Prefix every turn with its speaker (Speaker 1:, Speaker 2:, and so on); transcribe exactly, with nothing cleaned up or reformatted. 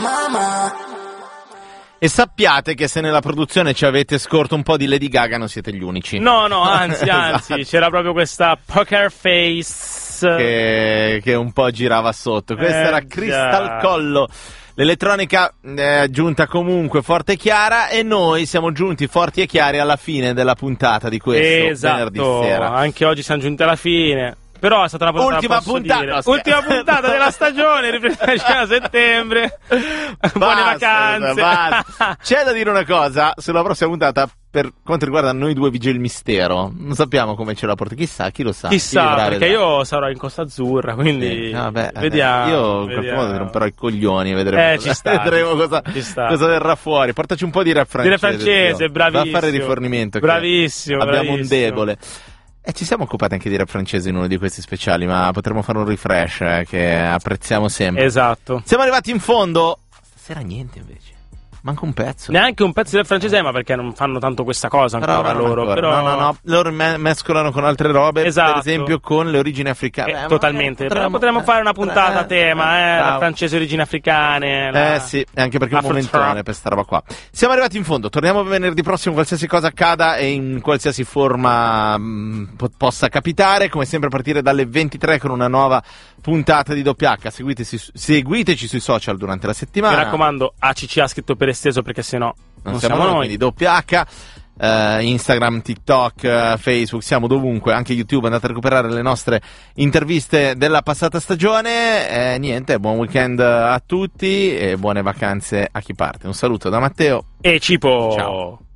Speaker 1: Mamma.
Speaker 2: E sappiate che se nella produzione ci avete scorto un po' di Lady Gaga non siete gli unici.
Speaker 3: No, no, anzi, anzi,
Speaker 2: Esatto.
Speaker 3: c'era proprio questa poker face
Speaker 2: che, che un po' girava sotto. Questa
Speaker 3: Eh,
Speaker 2: era
Speaker 3: già.
Speaker 2: Crystal Collo. L'elettronica è giunta comunque forte e chiara e noi siamo giunti forti e chiari alla fine della puntata di questo venerdì
Speaker 3: Esatto,
Speaker 2: sera.
Speaker 3: anche oggi siamo giunti alla fine. Però è stata una puntata,
Speaker 2: Ultima
Speaker 3: posso
Speaker 2: puntata,
Speaker 3: dire.
Speaker 2: no, scherzo.
Speaker 3: Ultima puntata della stagione, riprendiamo a settembre. Buone
Speaker 2: Basta,
Speaker 3: vacanze.
Speaker 2: basta. C'è da dire una cosa sulla prossima puntata per quanto riguarda noi due Vige il mistero. Non sappiamo come ce la porta, chissà, chi lo sa.
Speaker 3: Chissà,
Speaker 2: chi vivrà,
Speaker 3: perché
Speaker 2: vedrà.
Speaker 3: io sarò in Costa Azzurra, quindi
Speaker 2: Sì, vabbè,
Speaker 3: vediamo.
Speaker 2: Io in qualche
Speaker 3: vediamo.
Speaker 2: modo ti romperò i coglioni, vedremo,
Speaker 3: Eh, ci sta,
Speaker 2: vedremo
Speaker 3: ci sta,
Speaker 2: cosa,
Speaker 3: ci sta.
Speaker 2: cosa verrà fuori. Portaci un po' di rap francese.
Speaker 3: Dire francese,
Speaker 2: zio.
Speaker 3: bravissimo.
Speaker 2: Va a fare rifornimento. che
Speaker 3: Bravissimo,
Speaker 2: Abbiamo
Speaker 3: bravissimo.
Speaker 2: un debole. E ci siamo occupati anche di rap francese in uno di questi speciali, ma potremmo fare un refresh eh, che apprezziamo sempre.
Speaker 3: Esatto.
Speaker 2: Siamo arrivati in fondo. Stasera niente invece. Manca un pezzo.
Speaker 3: Neanche un pezzo del francese, ma perché non fanno tanto questa cosa
Speaker 2: Però
Speaker 3: ancora
Speaker 2: non
Speaker 3: loro.
Speaker 2: ancora.
Speaker 3: Però...
Speaker 2: No, no, no. Loro me- mescolano con altre robe.
Speaker 3: Esatto.
Speaker 2: Per esempio con le origini africane.
Speaker 3: Eh,
Speaker 2: Eh, ma
Speaker 3: totalmente. Però
Speaker 2: potremmo-
Speaker 3: potremmo fare una puntata a
Speaker 2: eh,
Speaker 3: tema, eh, la
Speaker 2: bravo.
Speaker 3: francese origini africane. la-
Speaker 2: Eh sì, anche perché è un
Speaker 3: Afro
Speaker 2: momentone
Speaker 3: trap.
Speaker 2: per sta roba qua. Siamo arrivati in fondo, torniamo venerdì prossimo qualsiasi cosa accada e in qualsiasi forma mh, po- possa capitare, come sempre a partire dalle ventitré con una nuova puntata di doppia acca. Seguiteci, su- seguiteci sui social durante la settimana.
Speaker 3: Mi raccomando, A C C ha scritto per esteso perché sennò
Speaker 2: non,
Speaker 3: non,
Speaker 2: siamo,
Speaker 3: siamo
Speaker 2: noi,
Speaker 3: noi.
Speaker 2: quindi doppia acca. eh, Instagram, TikTok, eh, Facebook, siamo dovunque, anche YouTube, andate a recuperare le nostre interviste della passata stagione. Eh, niente, buon weekend a tutti e buone vacanze a chi parte. Un saluto da Matteo.
Speaker 3: E Cipo.
Speaker 2: Ciao.